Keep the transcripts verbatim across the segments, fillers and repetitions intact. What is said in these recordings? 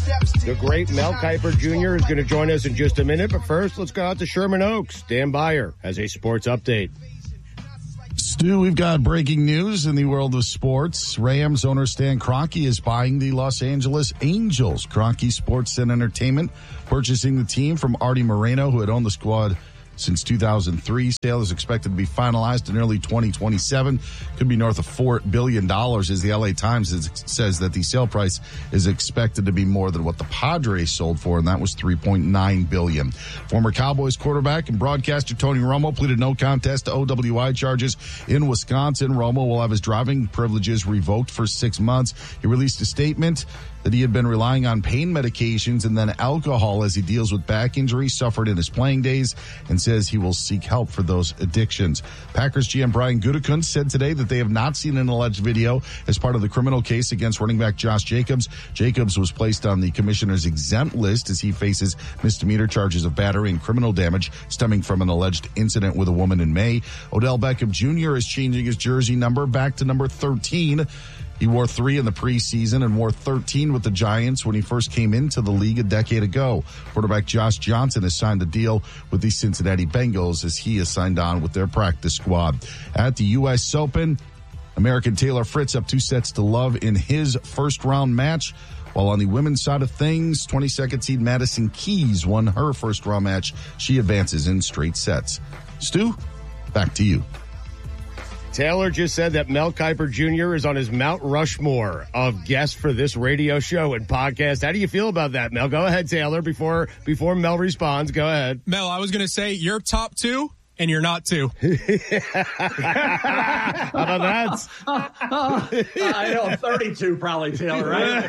The great Mel Kiper Junior is going to join us in just a minute, but first, let's go out to Sherman Oaks. Dan Beyer has a sports update. Stu, we've got breaking news in the world of sports. Rams owner Stan Kroenke is buying the Los Angeles Angels. Kroenke Sports and Entertainment purchasing the team from Artie Moreno, who had owned the squad since two thousand three. Sale is expected to be finalized in early twenty twenty-seven. Could be north of four billion dollars, as the L A Times is, says that the sale price is expected to be more than what the Padres sold for, and that was three point nine billion dollars. Former Cowboys quarterback and broadcaster Tony Romo pleaded no contest to O W I charges in Wisconsin. Romo will have his driving privileges revoked for six months. He released a statement that he had been relying on pain medications and then alcohol as he deals with back injuries suffered in his playing days, and says he will seek help for those addictions. Packers G M Brian Gutekunst said today that they have not seen an alleged video as part of the criminal case against running back Josh Jacobs. Jacobs was placed on the commissioner's exempt list as he faces misdemeanor charges of battery and criminal damage stemming from an alleged incident with a woman in May. Odell Beckham Junior is changing his jersey number back to number thirteen. He wore three in the preseason and wore thirteen with the Giants when he first came into the league a decade ago. Quarterback Josh Johnson has signed a deal with the Cincinnati Bengals as he is signed on with their practice squad. At the U S Open, American Taylor Fritz up two sets to love in his first round match. While on the women's side of things, twenty-second seed Madison Keys won her first round match. She advances in straight sets. Stu, back to you. Taylor just said that Mel Kiper Junior is on his Mount Rushmore of guests for this radio show and podcast. How do you feel about that, Mel? Go ahead, Taylor, before before Mel responds. Go ahead. Mel, I was going to say you're top two, and you're not two. How about that? I know, thirty-two probably, Taylor,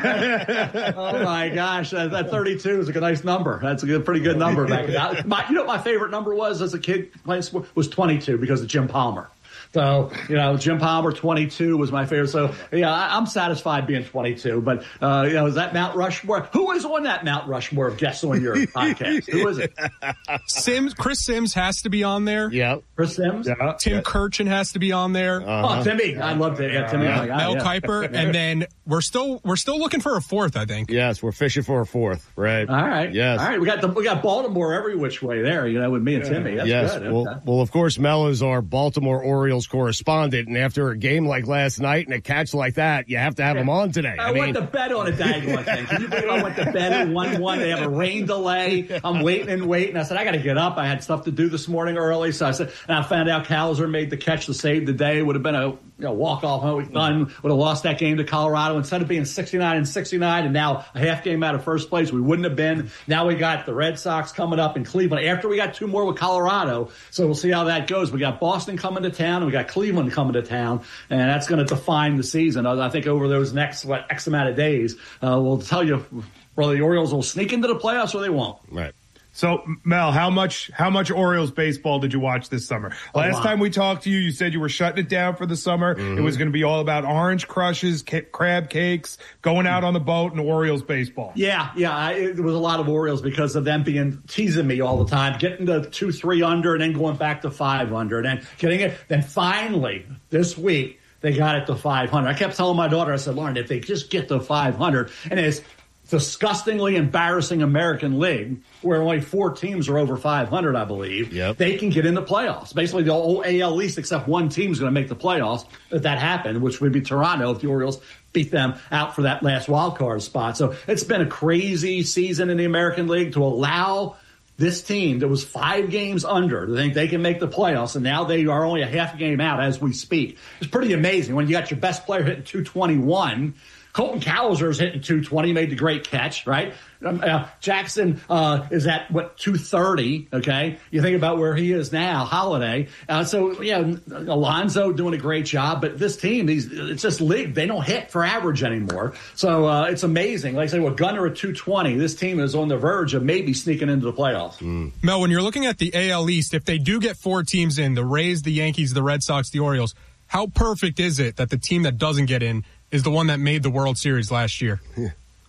right? Oh, my gosh. That, that thirty-two is a good, nice number. That's a good, pretty good number. Back then. My, you know what my favorite number was as a kid playing sport? Was twenty-two because of Jim Palmer. So, you know, Jim Palmer, twenty-two was my favorite. So, yeah, I, I'm satisfied being twenty-two. But, uh, you know, is that Mount Rushmore? Who is on that Mount Rushmore of guests on your podcast? Who is it? Sims, Chris Sims has to be on there. Yeah. Chris Sims? Yeah. Tim yeah. Kirchin has to be on there. Uh-huh. Oh, Timmy. I love it. Yeah, Timmy. Yeah. Like, Mel yeah. Kiper. And then we're still we're still looking for a fourth, I think. Yes, we're fishing for a fourth. Right. All right. Yes. All right. We got the, we got Baltimore every which way there, you know, with me and Timmy. That's yes. good. Well, okay. well, of course, Mel is our Baltimore Orioles correspondent. And after a game like last night and a catch like that, you have to have yeah. him on today. I, I mean, went to bed on a daggone thing. Can you believe I went to bed at one one? They have a rain delay. I'm waiting and waiting. I said, I got to get up. I had stuff to do this morning early. So I said, and I found out Cowser made the catch to save the day. It would have been a you know, walk-off home run. Would have lost that game to Colorado. Instead of being sixty-nine and sixty-nine and now a half game out of first place, we wouldn't have been. Now we got the Red Sox coming up in Cleveland. After we got two more with Colorado. So we'll see how that goes. We got Boston coming to town. And we got Cleveland coming to town. And that's going to define the season. I think over those next, what, X amount of days, uh, we'll tell you whether the Orioles will sneak into the playoffs or they won't. Right. So, Mel, how much how much Orioles baseball did you watch this summer? Last time we talked to you, you said you were shutting it down for the summer. Mm-hmm. It was going to be all about orange crushes, ca- crab cakes, going out on the boat, and Orioles baseball. Yeah, yeah. I, it was a lot of Orioles because of them being teasing me all the time, getting to two, three under, and then going back to five under, and then getting it. Then finally, this week, they got it to five hundred. I kept telling my daughter, I said, Lauren, if they just get to five hundred, and it's disgustingly embarrassing American League, where only four teams are over five hundred, I believe, yep. they can get in the playoffs. Basically, the whole A L East, except one team is going to make the playoffs if that happened, which would be Toronto if the Orioles beat them out for that last wild card spot. So it's been a crazy season in the American League to allow this team that was five games under to think they can make the playoffs, and now they are only a half game out as we speak. It's pretty amazing when you got your best player hitting two twenty-one. Colton Cowser's hitting two twenty, made the great catch, right? Um, uh, Jackson uh, is at, what, two thirty, okay? You think about where he is now, Holiday. Uh, so, yeah, Alonso doing a great job, but this team, these it's just league. They don't hit for average anymore. So uh, it's amazing. Like I say, with Gunnar at two twenty, this team is on the verge of maybe sneaking into the playoffs. Mm. Mel, when you're looking at the A L East, if they do get four teams in, the Rays, the Yankees, the Red Sox, the Orioles, how perfect is it that the team that doesn't get in is the one that made the World Series last year?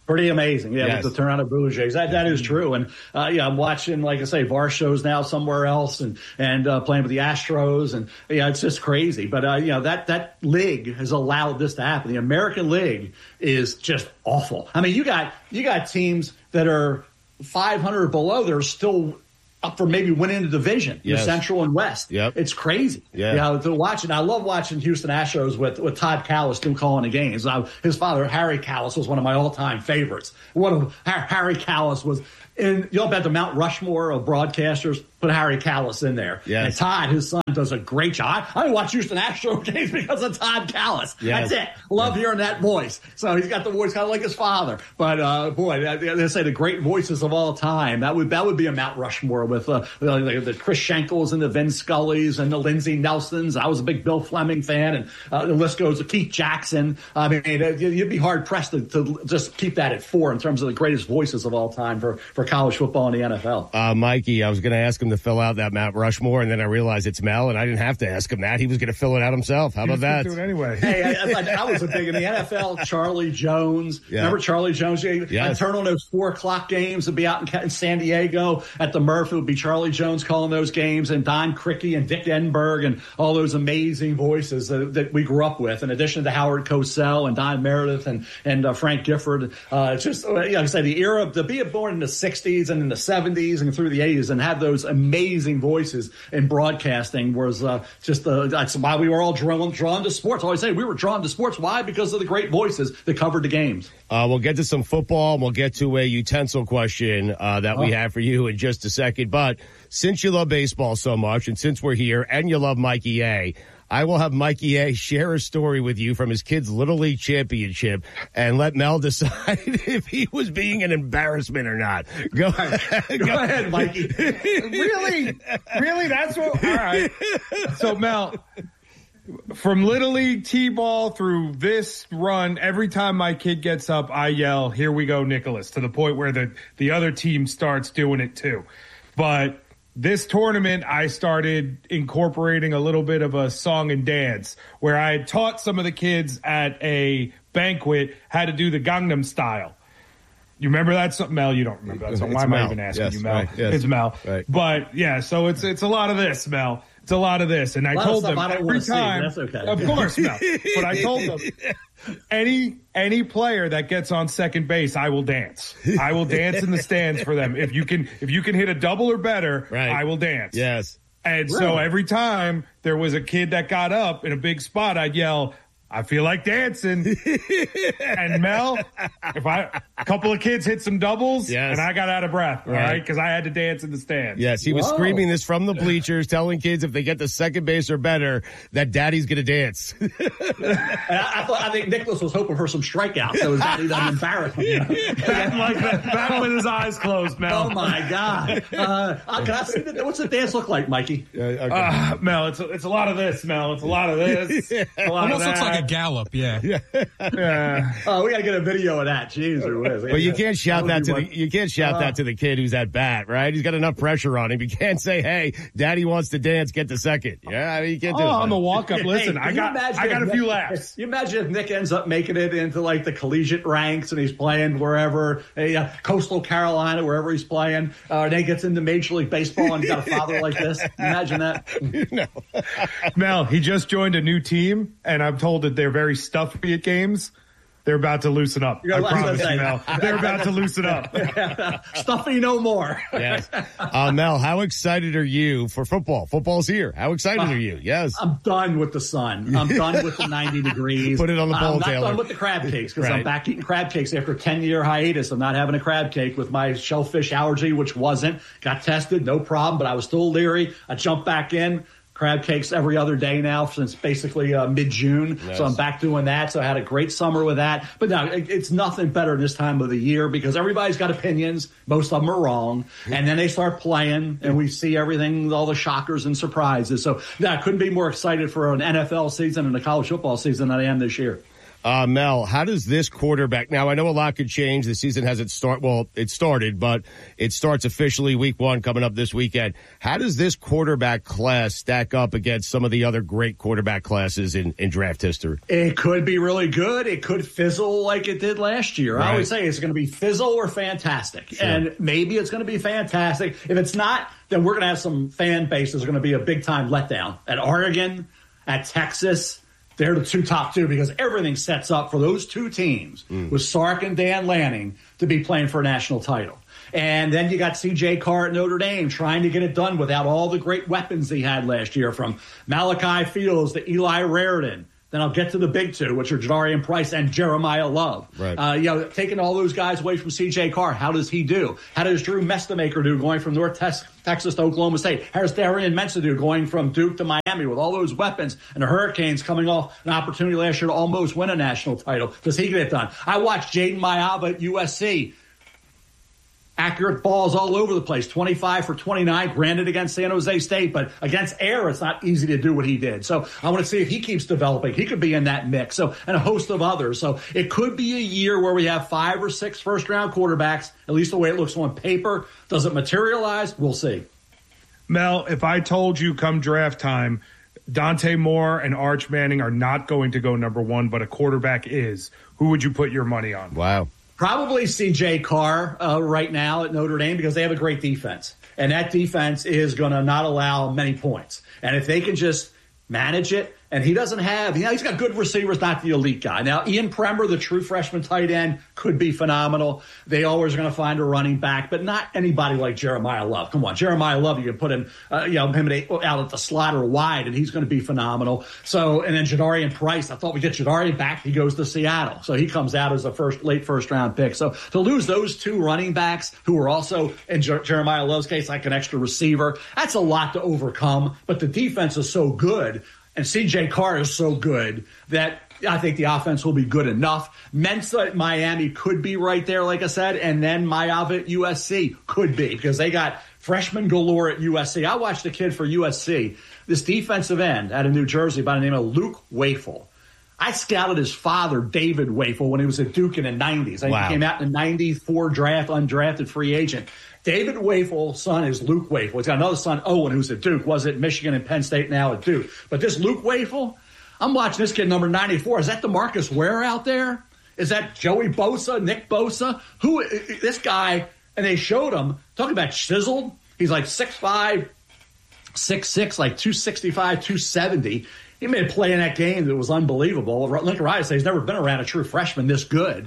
Pretty amazing, yeah. Yes. With the Toronto Blue Jays, that that is true. And uh, yeah, I'm watching, like I say, V A R shows now somewhere else, and and uh, playing with the Astros, and yeah, it's just crazy. But uh, you know that that league has allowed this to happen. The American League is just awful. I mean, you got you got teams that are five hundred or below that are still up for maybe winning the division, Yes. the Central and West. Yep. It's crazy. Yeah. You know, to watch it. I love watching Houston Astros with, with Todd Callis still calling the games. I, his father, Harry Callis, was one of my all-time favorites. One of Harry Callis was in, you know about the Mount Rushmore of broadcasters? Put Harry Callis in there. Yes. And Todd, his son, does a great job. I, I watch Houston Astros games because of Todd Callis. Yes. That's it. Love hearing that voice. So he's got the voice kind of like his father. But uh, boy, they, they say the great voices of all time. That would that would be a Mount Rushmore with uh, the, the Chris Schenkels and the Vin Scullys and the Lindsey Nelsons. I was a big Bill Fleming fan, and uh, the list goes to Keith Jackson. I mean, you'd be hard pressed to, to just keep that at four in terms of the greatest voices of all time for, for college football and the N F L. Uh, Mikey, I was going to ask him to fill out that Mount Rushmore, and then I realized it's Mel, and I didn't have to ask him that. He was going to fill it out himself. How about that? Do it anyway. Hey, I, I, I was a big in the N F L. Charlie Jones, Yeah. remember Charlie Jones? Yeah, Yes. I'd turn on those four o'clock games. Would be out in, in San Diego at the Murph. It would be Charlie Jones calling those games, and Don Criqui and Dick Enberg and all those amazing voices that, that we grew up with. In addition to Howard Cosell and Don Meredith and and uh, Frank Gifford, uh, it's just uh, you know, I say the era of the being born in the sixties and in the seventies and through the eighties and have those amazing voices in broadcasting was uh, just uh, that's why we were all drawn drawn to sports. I always say we were drawn to sports. Why? Because of the great voices that covered the games. Uh, we'll get to some football, and we'll get to a utensil question uh, that we have for you in just a second. But since you love baseball so much, and since we're here, and you love Mikey A., I will have Mikey A. share a story with you from his kids' Little League championship and let Mel decide if he was being an embarrassment or not. Go ahead. Go, Go ahead, Mikey. Really? Really? That's what, all right. So Mel, from Little League T-ball through this run, every time my kid gets up, I yell, "Here we go, Nicholas," to the point where the, the other team starts doing it too. But this tournament, I started incorporating a little bit of a song and dance where I had taught some of the kids at a banquet how to do the Gangnam Style. You remember that song? Mel, you don't remember that song. It's Why am I Mel. even asking Yes, you, Mel? right, yes. It's Mel. Right. But yeah, so it's it's a lot of this, Mel. It's a lot of this. And I Lot of told stuff them I don't every wanna see, time. that's okay. Of course, Mel. But I told them any any player that gets on second base, I will dance. I will dance in the stands for them. If you can if you can hit a double or better, Right. I will dance. Yes. And so Really? every time there was a kid that got up in a big spot, I'd yell, "I feel like dancing." And Mel, if I, a couple of kids hit some doubles, Yes. and I got out of breath, all Right. right, because I had to dance in the stands. Yes, he was Whoa. screaming this from the bleachers, telling kids if they get to second base or better, that daddy's going to dance. And I, I thought I think Nicholas was hoping for some strikeouts. So it was not even an embarrassment. You know? Back like that, back with his eyes closed, Mel. Oh my God! Uh, uh, can I see the, what's the dance look like, Mikey? Uh, Mel, it's a, it's a lot of this, Mel. It's a lot of this. A lot Almost of looks that. like a gallop, yeah. Yeah. Oh, we got to get a video of that. Jeez, or whiz. But you can't shout that would to be the one- you can't shout Uh, that to the kid who's at bat, right? He's got enough pressure on him. You can't say, "Hey, daddy wants to dance, get to second." Yeah, I mean, you can't do Oh, that. on the walk up. Listen, Hey, I can you got imagine I got if a few Nick- laps. You imagine if Nick ends up making it into like the collegiate ranks and he's playing wherever, uh, Coastal Carolina, wherever he's playing, uh, and he gets into Major League Baseball and he's got a father like this. Imagine that. Mel, he just joined a new team, and I'm told that they're very stuffy at games. They're about to loosen up. You're I gonna- promise you, say- Mel. They're about to loosen up. Stuffy no more. Yes. Uh, Mel, how excited are you for football? Football's here. How excited are you? Yes. I'm done with the sun. I'm done with the ninety degrees. Put it on the poll, I'm not Taylor. done with the crab cakes because Right. I'm back eating crab cakes after a ten year hiatus of not having a crab cake with my shellfish allergy, which wasn't. Got tested, no problem, but I was still leery. I jumped back in. Crab cakes every other day now since basically uh, mid-June. Nice. So I'm back doing that. So I had a great summer with that. But no, it, it's nothing better this time of the year because everybody's got opinions. Most of them are wrong. And then they start playing and we see everything, all the shockers and surprises. So yeah, I couldn't be more excited for an N F L season and a college football season than I am this year. Uh, Mel, how does this quarterback, now I know a lot could change. The season hasn't start, well, it started, but it starts officially week one coming up this weekend. How does this quarterback class stack up against some of the other great quarterback classes in, in draft history? It could be really good. It could fizzle like it did last year. Right. I always say it's going to be fizzle or fantastic. Sure. And maybe it's going to be fantastic. If it's not, then we're going to have some fan bases are going to be a big time letdown at Oregon, at Texas. They're the two top two because everything sets up for those two teams mm. with Sark and Dan Lanning to be playing for a national title. And then you got C J Carr at Notre Dame trying to get it done without all the great weapons he had last year, from Malachi Fields to Eli Raritan. Then I'll get to the big two, which are Jadarian Price and Jeremiah Love. Right. Uh, you know, taking all those guys away from C J Carr, how does he do? How does Drew Mestamaker do going from North Texas, Texas to Oklahoma State? How does Darian Mensah do going from Duke to Miami with all those weapons and the Hurricanes coming off an opportunity last year to almost win a national title? Does he get it done? I watched Jaden Mayava at U S C. Accurate balls all over the place, twenty-five for twenty-nine, granted against San Jose State, but against air, it's not easy to do what he did. So I want to see if he keeps developing. He could be in that mix, so and a host of others. So it could be a year where we have five or six first-round quarterbacks, at least the way it looks on paper. Does it materialize? We'll see. Mel, if I told you come draft time, Dante Moore and Arch Manning are not going to go number one, but a quarterback is, who would you put your money on? Wow. Probably C J Carr uh, right now at Notre Dame because they have a great defense. And that defense is going to not allow many points. And if they can just manage it, and he doesn't have, you know, he's got good receivers, not the elite guy. Now, Ian Premer, the true freshman tight end, could be phenomenal. They always are going to find a running back, but not anybody like Jeremiah Love. Come on, Jeremiah Love, you can put him, uh, you know, him out at the slot or wide, and he's going to be phenomenal. So, and then Jadarian Price, I thought we get Jadarian back. He goes to Seattle. So he comes out as a first, late first round pick. So to lose those two running backs who are also, in Jer- Jeremiah Love's case, like an extra receiver, that's a lot to overcome. But the defense is so good. And C J Carr is so good that I think the offense will be good enough. Mensah at Miami could be right there, like I said, and then Mayava at U S C could be because they got freshmen galore at U S C. I watched a kid for U S C, this defensive end out of New Jersey by the name of Luke Wafel. I scouted his father, David Wafel, when he was at Duke in the nineties. I think wow. He came out in the ninety-four draft, undrafted free agent. David Wafel's son is Luke Wafel. He's got another son, Owen, who's at Duke, was at Michigan and Penn State, now at Duke. But this Luke Wafel, I'm watching this kid, number ninety-four. Is that DeMarcus Ware out there? Is that Joey Bosa, Nick Bosa? Who, this guy, and they showed him, talking about chiseled. He's like six five, six six, like two sixty-five, two seventy. He made a play in that game that was unbelievable. Lincoln Riley says he's never been around a true freshman this good.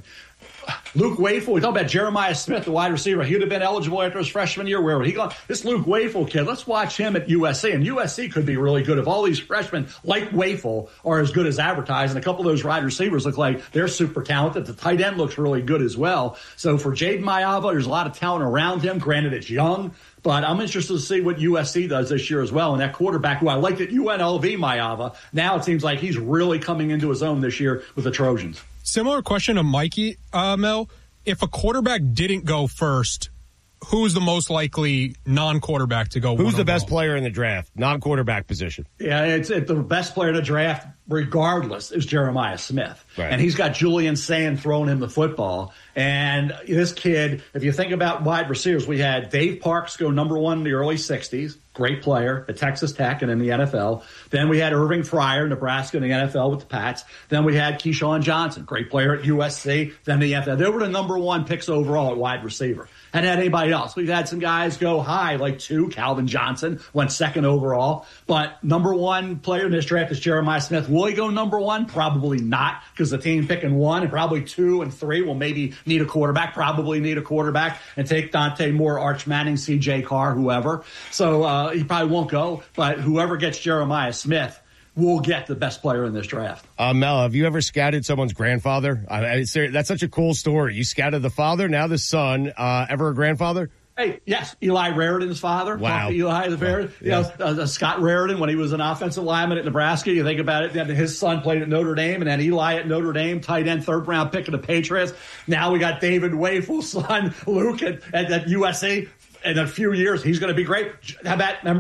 Luke Wafel, we talk about Jeremiah Smith, the wide receiver. He would have been eligible after his freshman year. Where would he go? This Luke Wafel kid, let's watch him at U S C. And U S C could be really good if all these freshmen like Wafel are as good as advertised. And a couple of those wide receivers look like they're super talented. The tight end looks really good as well. So for Jaden Mayava, there's a lot of talent around him. Granted, it's young. But I'm interested to see what U S C does this year as well. And that quarterback, who I liked at U N L V, Mayava, now it seems like he's really coming into his own this year with the Trojans. Similar question to Mikey, uh, Mel. If a quarterback didn't go first, who's the most likely non-quarterback to go? Who's the best player in the draft? Non-quarterback position. Yeah, it's, it's the best player to draft, regardless, is Jeremiah Smith. Right. And he's got Julian Sand throwing him the football. And this kid, if you think about wide receivers, we had Dave Parks go number one in the early sixties. Great player at Texas Tech and in the N F L. Then we had Irving Fryer, Nebraska, in the N F L with the Pats. Then we had Keyshawn Johnson, great player at U S C. Then the N F L. They were the number one picks overall at wide receiver. Hadn't had anybody else. We've had some guys go high, like two. Calvin Johnson went second overall. But number one player in this draft is Jeremiah Smith. Will he go number one? Probably not, because the team picking one and probably two and three will maybe need a quarterback, probably need a quarterback, and take Dante Moore, Arch Manning, C J Carr, whoever. So uh, he probably won't go, but whoever gets Jeremiah Smith will get the best player in this draft. Uh, Mel, have you ever scouted someone's grandfather? I, I, that's such a cool story. You scouted the father, now the son. Uh, ever a grandfather? Hey, yes, Eli Raritan's father. Wow. Eli the Raritan. You yeah. know, uh, Scott Raritan, when he was an offensive lineman at Nebraska, you think about it, then his son played at Notre Dame, and then Eli at Notre Dame, tight end, third round pick of the Patriots. Now we got David Wafel's son, Luke, at, at, at U S C. In a few years, he's going to be great. How about, remember,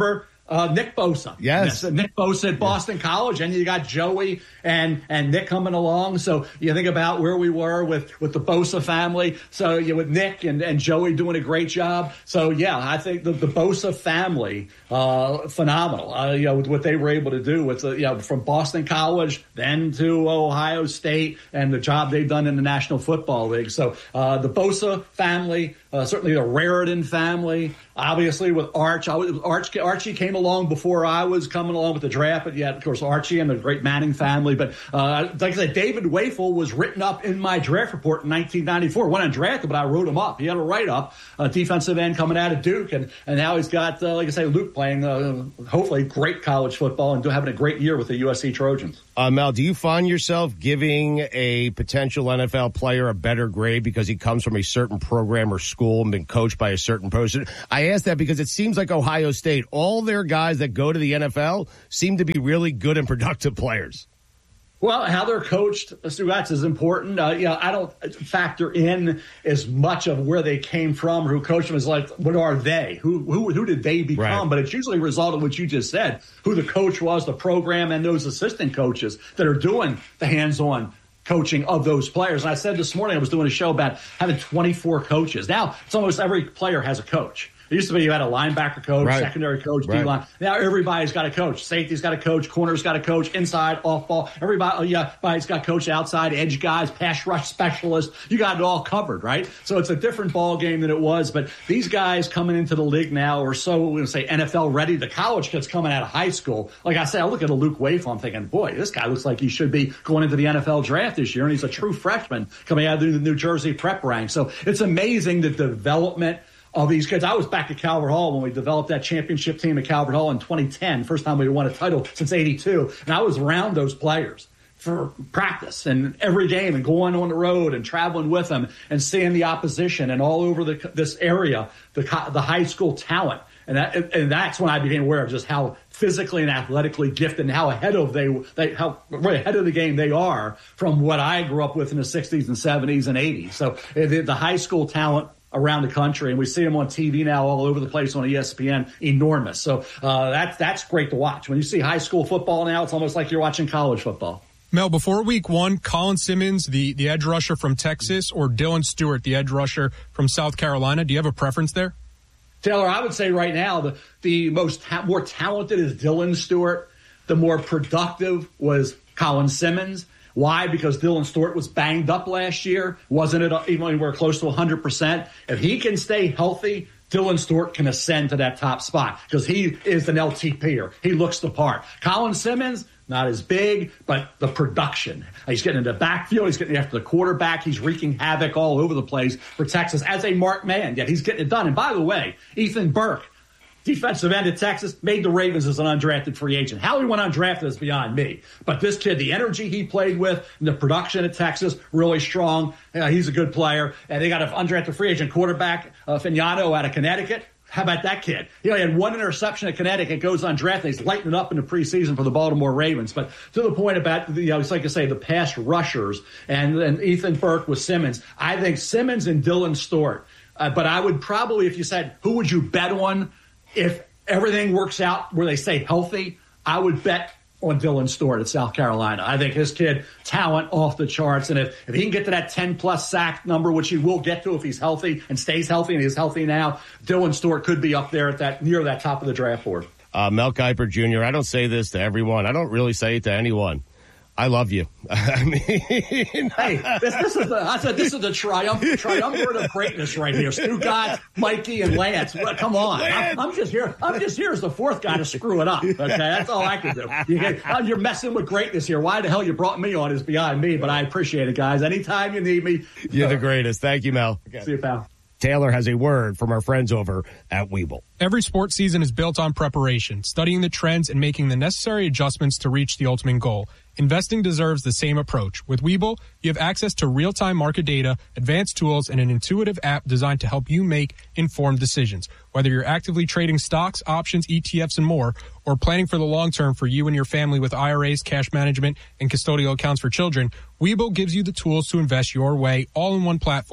Uh, Nick Bosa. Yes. Nick Bosa at Boston yeah. College, and you got Joey and and Nick coming along. So you think about where we were with, with the Bosa family. So you with Nick and, and Joey doing a great job. So, yeah, I think the, the Bosa family, uh, phenomenal. Uh, you know, with what they were able to do with, the, you know, from Boston College, then to Ohio State, and the job they've done in the National Football League. So uh, the Bosa family, uh, certainly the Raritan family, obviously with Arch. I was, Arch. Archie came along before I was coming along with the draft, but yeah, of course, Archie and the great Manning family. But uh, like I said, David Wafel was written up in my draft report in nineteen ninety-four. When I drafted, but I wrote him up. He had a write-up, a defensive end coming out of Duke, and, and now he's got, uh, like I say, Luke playing uh, hopefully great college football and having a great year with the U S C Trojans. Uh, Mel, do you find yourself giving a potential N F L player a better grade because he comes from a certain program or school and been coached by a certain person? I ask that because it seems like Ohio State, all their guys that go to the N F L seem to be really good and productive players. Well, how they're coached, Stugotz, is important. Uh, you know, I don't factor in as much of where they came from or who coached them as like, what are they? Who who who did they become? Right. But it's usually a result of what you just said, who the coach was, the program, and those assistant coaches that are doing the hands-on coaching of those players. And I said this morning, I was doing a show about having twenty-four coaches. Now, it's almost every player has a coach. It used to be you had a linebacker coach, right. secondary coach, right. D-line. Now everybody's got a coach. Safety's got a coach. Corner's got a coach. Inside, off ball. Everybody, yeah, everybody's got coach outside, edge guys, pass rush specialists. You got it all covered, right? So it's a different ball game than it was. But these guys coming into the league now are so, we're going to say, N F L ready. The college kids coming out of high school. Like I said, I look at a Luke Wafel, I'm thinking, boy, this guy looks like he should be going into the N F L draft this year. And he's a true freshman coming out of the New Jersey prep rank. So it's amazing the development of these kids. I was back at Calvert Hall when we developed that championship team at Calvert Hall in twenty ten, first time we won a title since eighty-two. And I was around those players for practice and every game and going on the road and traveling with them and seeing the opposition and all over the, this area, the the high school talent. And that, and that's when I became aware of just how physically and athletically gifted and how ahead of they, they how right ahead of the game they are from what I grew up with in the sixties and seventies and eighties. So the, the high school talent around the country, and we see them on T V now all over the place on E S P N, enormous. So uh, that's that's great to watch. When you see high school football now, it's almost like you're watching college football. Mel, before week one, Colin Simmons, the, the edge rusher from Texas, or Dylan Stewart, the edge rusher from South Carolina, do you have a preference there? Taylor, I would say right now the, the most ta- more talented is Dylan Stewart. The more productive was Colin Simmons. Why? Because Dylan Stewart was banged up last year. Wasn't it even anywhere close to one hundred percent? If he can stay healthy, Dylan Stewart can ascend to that top spot because he is an L T P-er. He looks the part. Colin Simmons, not as big, but the production. He's getting into the backfield. He's getting after the quarterback. He's wreaking havoc all over the place for Texas as a marked man, yet he's getting it done. And by the way, Ethan Burke, defensive end of Texas, made the Ravens as an undrafted free agent. How he went undrafted is beyond me. But this kid, the energy he played with, and the production at Texas, really strong. Uh, he's a good player. And they got an undrafted free agent quarterback, uh, Fignano out of Connecticut. How about that kid? You know, he had one interception at Connecticut, goes undrafted. He's lighting it up in the preseason for the Baltimore Ravens. But to the point about, you know, it's like I say, the pass rushers and, and Ethan Burke with Simmons. I think Simmons and Dylan Stewart. Uh, but I would probably, if you said, who would you bet on? If everything works out where they stay healthy, I would bet on Dylan Stewart at South Carolina. I think his kid, talent off the charts. And if, if he can get to that ten-plus sack number, which he will get to if he's healthy and stays healthy, and he's healthy now, Dylan Stewart could be up there at that near that top of the draft board. Uh, Mel Kiper Junior, I don't say this to everyone. I don't really say it to anyone. I love you. I mean, hey, this, this is the, I said, this is the triumph, triumvirate of greatness right here. Stugotz, Mikey, and Lance. Well, come on. I'm, I'm just here. I'm just here as the fourth guy to screw it up. Okay. That's all I can do. You get, you're messing with greatness here. Why the hell you brought me on is beyond me, but I appreciate it, guys. Anytime you need me. You're the greatest. Thank you, Mel. See you, pal. Taylor has a word from our friends over at Webull. Every sports season is built on preparation, studying the trends and making the necessary adjustments to reach the ultimate goal. Investing deserves the same approach. With Webull, you have access to real-time market data, advanced tools, and an intuitive app designed to help you make informed decisions. Whether you're actively trading stocks, options, E T Fs, and more, or planning for the long term for you and your family with I R As, cash management, and custodial accounts for children, Webull gives you the tools to invest your way all in one platform.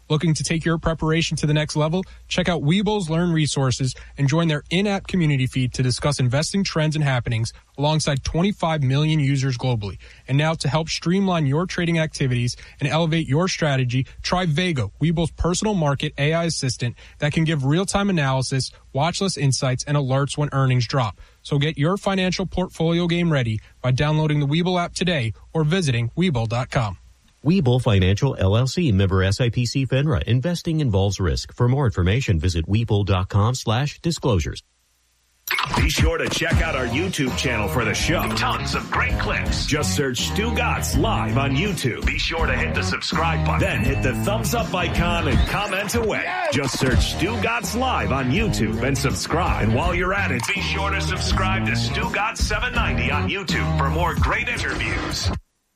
Looking to take your preparation to the next level? Check out Webull's Learn resources and join their in-app community feed to discuss investing trends and happenings alongside twenty-five million users globally. And now to help streamline your trading activities and elevate your strategy, try Vega, Webull's personal market A I assistant that can give real-time analysis, watch list insights, and alerts when earnings drop. So get your financial portfolio game ready by downloading the Webull app today or visiting Webull dot com. Webull Financial L L C, member S I P C FINRA. Investing involves risk. For more information, visit Webull dot com slash disclosures. Be sure to check out our YouTube channel for the show. Tons of great clips. Just search Stu Gatz Live on YouTube. Be sure to hit the subscribe button. Then hit the thumbs up icon and comment away. Yes. Just search Stu Gatz Live on YouTube and subscribe. And while you're at it, be sure to subscribe to Stu Gatz seven ninety on YouTube for more great interviews.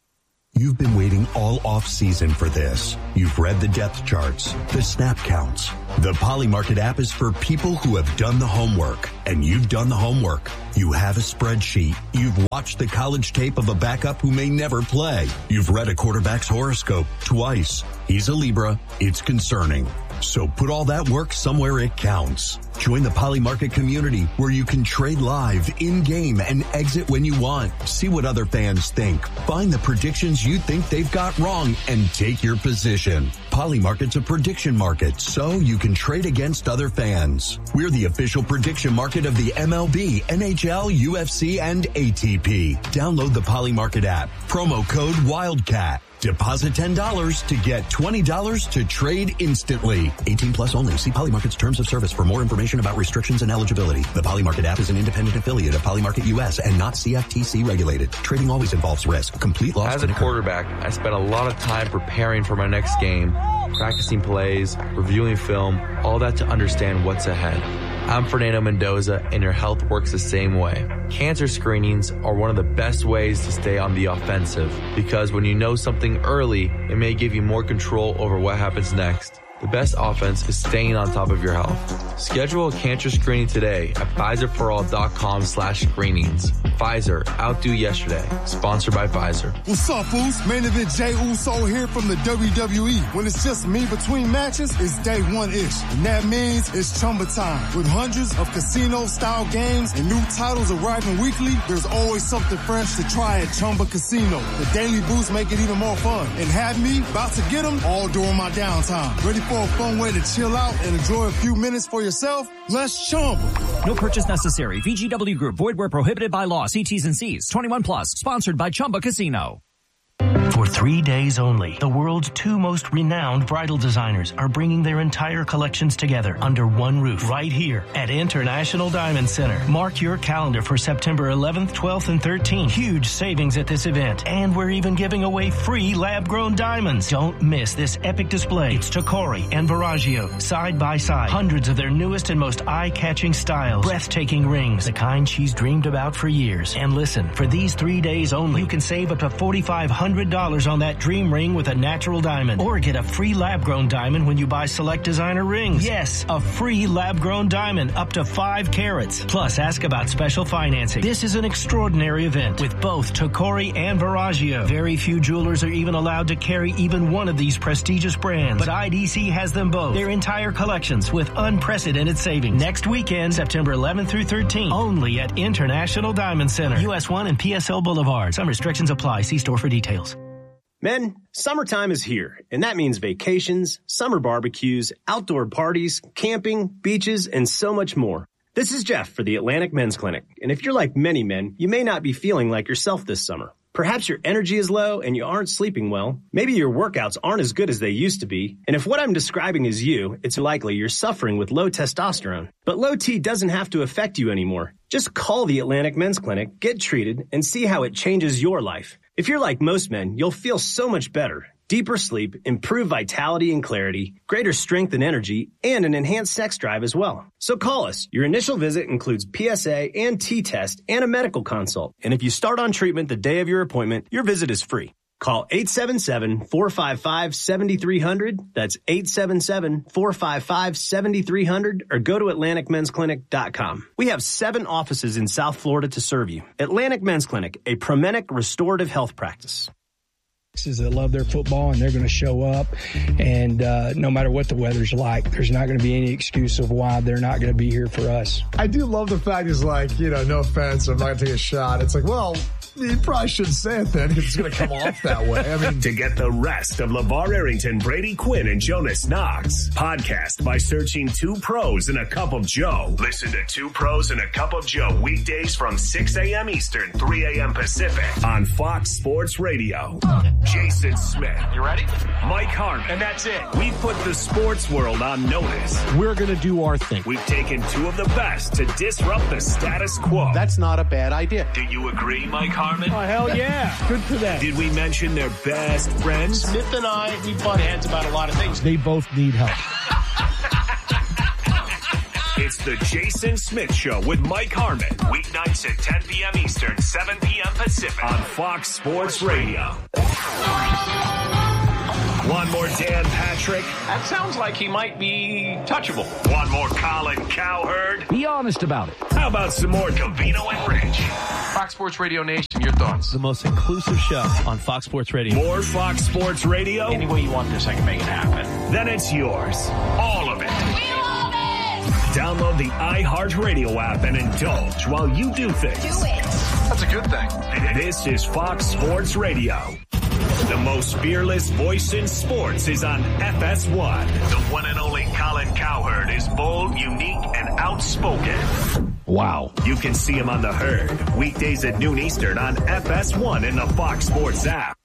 You've been waiting all off-season for this. You've read the depth charts, the snap counts. The Polymarket app is for people who have done the homework, and you've done the homework. You have a spreadsheet. You've watched the college tape of a backup who may never play. You've read a quarterback's horoscope twice. He's a Libra. It's concerning. So put all that work somewhere it counts. Join the Polymarket community where you can trade live, in-game, and exit when you want. See what other fans think. Find the predictions you think they've got wrong and take your position. Polymarket's a prediction market, so you can trade against other fans. We're the official prediction market of the M L B, N H L, U F C, and A T P. Download the Polymarket app. Promo code WILDCAT. Deposit ten dollars to get twenty dollars to trade instantly. eighteen plus only. See Polymarket's terms of service for more information about restrictions and eligibility. The Polymarket app is an independent affiliate of Polymarket U S and not C F T C regulated. Trading always involves risk. Complete loss. As a quarterback, I spent a lot of time preparing for my next game, practicing plays, reviewing film, all that to understand what's ahead. I'm Fernando Mendoza, and your health works the same way. Cancer screenings are one of the best ways to stay on the offensive, because when you know something early, it may give you more control over what happens next. The best offense is staying on top of your health. Schedule a cancer screening today at Pfizerforall.com slash screenings. Pfizer, outdo yesterday. Sponsored by Pfizer. What's up, fools? Main event Jey Uso here from the W W E. When it's just me between matches, it's day one-ish. And that means it's Chumba time. With hundreds of casino-style games and new titles arriving weekly, there's always something fresh to try at Chumba Casino. The daily boosts make it even more fun. And have me about to get them all during my downtime. Ready for a fun way to chill out and enjoy a few minutes for yourself? Let's Chumba. No purchase necessary. V G W Group. Void where prohibited by law. See T's and C's. twenty-one plus. Sponsored by Chumba Casino. For three days only, the world's two most renowned bridal designers are bringing their entire collections together under one roof right here at International Diamond Center. Mark your calendar for September eleventh, twelfth, and thirteenth. Huge savings at this event, and we're even giving away free lab-grown diamonds. Don't miss this epic display. It's Tacori and Verragio, side by side. Hundreds of their newest and most eye-catching styles. Breathtaking rings, the kind she's dreamed about for years. And listen, for these three days only, you can save up to four thousand five hundred dollars on that dream ring with a natural diamond, or get a free lab-grown diamond when you buy select designer rings. Yes, a free lab-grown diamond up to five carats. Plus, ask about special financing. This is an extraordinary event with both Tacori and Verragio. Very few jewelers are even allowed to carry even one of these prestigious brands, but I D C has them both. Their entire collections with unprecedented savings. Next weekend, September eleventh through thirteenth, only at International Diamond Center, U S one and P S L Boulevard. Some restrictions apply. See store for details. Men, summertime is here, and that means vacations, summer barbecues, outdoor parties, camping, beaches, and so much more. This is Jeff for the Atlantic Men's Clinic, and if you're like many men, you may not be feeling like yourself this summer. Perhaps your energy is low and you aren't sleeping well. Maybe your workouts aren't as good as they used to be. And if what I'm describing is you, it's likely you're suffering with low testosterone. But low T doesn't have to affect you anymore. Just call the Atlantic Men's Clinic, get treated, and see how it changes your life. If you're like most men, you'll feel so much better. Deeper sleep, improved vitality and clarity, greater strength and energy, and an enhanced sex drive as well. So call us. Your initial visit includes P S A and T-test and a medical consult. And if you start on treatment the day of your appointment, your visit is free. Call eight seven seven, four five five, seven three zero zero. That's eight seven seven, four five five, seven three zero zero or go to Atlantic Men's Clinic dot com. We have seven offices in South Florida to serve you. Atlantic Men's Clinic, a Promenic restorative health practice. that love their football, and they're going to show up. And uh, no matter what the weather's like, there's not going to be any excuse of why they're not going to be here for us. I do love the fact is like, you know, no offense, I'm not going to take a shot. It's like, well, you probably shouldn't say it then because it's going to come off that way. I mean, to get the rest of LeVar Arrington, Brady Quinn, and Jonas Knox, podcast by searching Two Pros and a Cup of Joe. Listen to Two Pros and a Cup of Joe weekdays from six a.m. Eastern, three a.m. Pacific on Fox Sports Radio. Jason Smith. You ready? Mike Harmon. And that's it. We put the sports world on notice. We're going to do our thing. We've taken two of the best to disrupt the status quo. That's not a bad idea. Do you agree, Mike Harmon? Oh, hell yeah. Good for them. Did we mention their best friends? Smith and I, we butt heads about a lot of things. They both need help. It's the Jason Smith Show with Mike Harmon. Weeknights at ten p.m. Eastern, seven p.m. Pacific on Fox Sports Radio. One more Dan Patrick. That sounds like he might be touchable. One more Colin Cowherd. Be honest about it. How about some more Covino and Rich? Fox Sports Radio Nation, your thoughts? The most inclusive show on Fox Sports Radio. More Fox Sports Radio? Any way you want this, I can make it happen. Then it's yours. All of it. We love it! Download the iHeartRadio app and indulge while you do things. Do it. That's a good thing. This is Fox Sports Radio. The most fearless voice in sports is on F S one. The one and only Colin Cowherd is bold, unique, and outspoken. Wow. You can see him on The Herd, weekdays at noon Eastern on F S one in the Fox Sports app.